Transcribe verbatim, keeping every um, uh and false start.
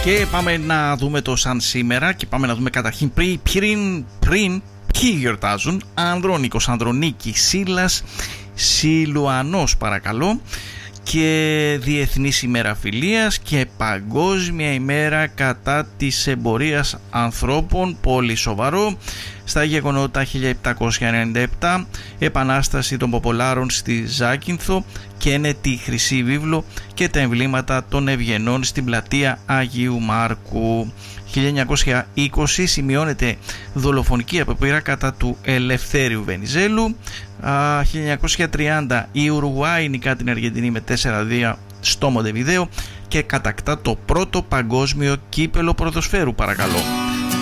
Και πάμε να δούμε το σαν σήμερα και πάμε να δούμε καταρχήν πριν, πριν, πριν ποιοι γιορτάζουν. Ανδρώνικος, Ανδρονίκη, Σίλας, Σιλουανός παρακαλώ, και Διεθνής ημέρα φιλίας και Παγκόσμια ημέρα κατά της εμπορίας ανθρώπων. Πολύ σοβαρό. Στα γεγονότα χίλια επτακόσια ενενήντα επτά, Επανάσταση των Ποπολάρων στη Ζάκυνθο και είναι τη Χρυσή Βίβλο και τα εμβλήματα των Ευγενών στην πλατεία Αγίου Μάρκου. χίλια εννιακόσια είκοσι σημειώνεται δολοφονική απόπειρα κατά του Ελευθέριου Βενιζέλου. χίλια εννιακόσια τριάντα η Ουρουγουάη νικά την Αργεντινή με τέσσερα δύο στο Μοντεβιδέο και κατακτά το πρώτο παγκόσμιο κύπελο ποδοσφαίρου παρακαλώ.